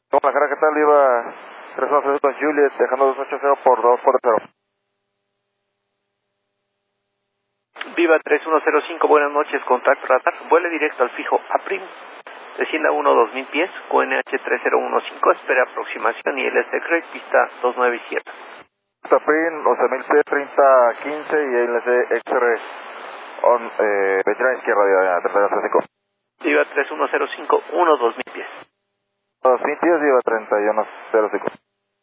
La cara, ¿qué tal? Iba 310 con Juliet, dejando 280 por 240. Viva 3105, buenas noches, contacto radar, vuele directo al fijo APRIM, descienda 2000 pies, QNH 3015, espera aproximación y LC pista 297. APRIM, 11.000 pies, 3015 y LC XR on, 29 izquierda, 3105. Viva 3105, 2000 pies. 2000 pies, Viva 3105.